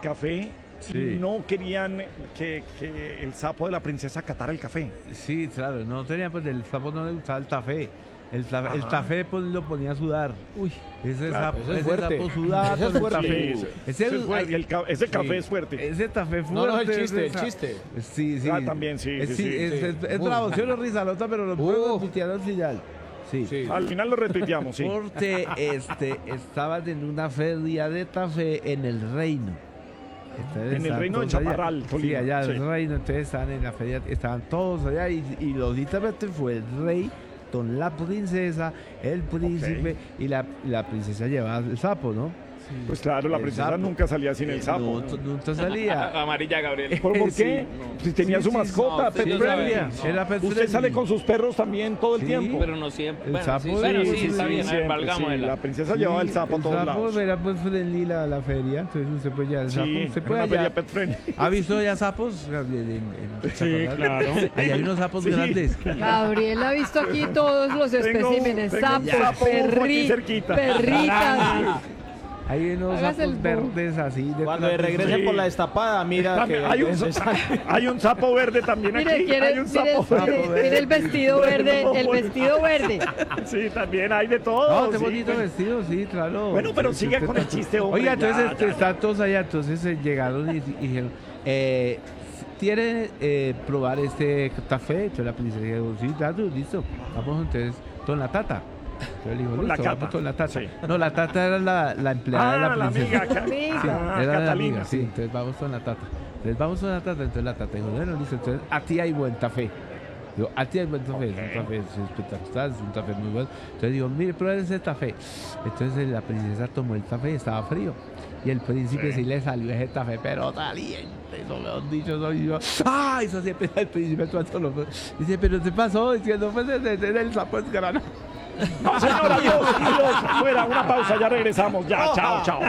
café. Sí. No querían que el sapo de la princesa catara el café. Sí, claro, no tenía, pues el sapo no le gustaba el tafé. El tafé pues, lo ponía a sudar. Uy, Ese Claro, sapo, eso es ese fuerte. sapo sudaba Eso es con el fuerte. café. Sí, Ese eso es fuerte, y ese café es fuerte. Ese café fuerte. no, el chiste, ese el chiste. Sí, sí. También, sí, sí, sí. Es bravo, sí, lo risalota, pero lo puedo putear al final. Sí. Sí. Al final lo retuiteamos, sí. Porque estaban en una feria de café en el Reino. Entonces, En el estaban Reino de todos allá. Chaparral, Sí, Tolima, allá en sí. el Reino, entonces estaban en la feria, estaban todos allá y lo literalmente fue el rey con la princesa, el príncipe y la princesa llevaba el sapo, ¿no? Pues claro, la El princesa sapo. nunca salía sin el sapo. Nunca salía. Amarilla, Gabriel. ¿Por qué? Sí. Si tenía su mascota, no, pet sí, friendly. no. Era pet Usted friendly. sale con sus perros también todo el Sí, tiempo. Pero no siempre. El Bueno, sapo, sí, bueno, sí, sí, está bien, a ver, siempre, valgámosla. la princesa llevaba el sapo a todos el lados. sapo era pues friendly la feria, entonces usted puede llevar el sapo. Sí, Usted en puede una feria allá. pet friendly. ¿Ha visto ya sapos? Sí, claro. Ahí hay unos sapos Sí. grandes. Gabriel ha visto aquí todos los Tengo- especímenes, tengo un sapos, sapo aquí cerquita. perritas. Hay unos Hágase el sapos verdes así. De Cuando plástico. regresen Sí. por la destapada, mira También que hay un sapo verde también Mire, aquí. Hay un sapo verde. mire el vestido verde, el vestido verde. Sí, también hay de todo. No, qué sí. bonito vestido, sí, claro. Bueno, pero Sí, sigue usted con el está- chiste, hombre. Oiga, ya, entonces ya, están todos allá, entonces llegaron y dijeron, ¿quiere probar este café? Entonces la princesa dijo, sí, claro, listo, vamos entonces con la tata. Entonces le dijo, Con la listo, cata. vamos con la tata. Sí. No, la tata era la empleada de Ah, la princesa. Amiga. Sí, Ah, era la Catalina, amiga, sí, entonces vamos con la tata. Entonces vamos con la tata, entonces la tata dijo, bueno, listo, entonces a ti hay buen café. Digo, a ti hay buen café, es un café espectacular, es un café muy bueno. Entonces digo, mire, prueben ese café. Entonces la princesa tomó el café y estaba frío. Y el príncipe sí le salió ese café, pero caliente, eso me han dicho, soy yo. ¡Ah! Eso siempre el príncipe cuando lo dice, pero ¿qué pasó? Diciendo, pues el sapo es grano. No, señora, adiós, adiós. Fuera, una pausa, ya regresamos. Ya, chao, chao.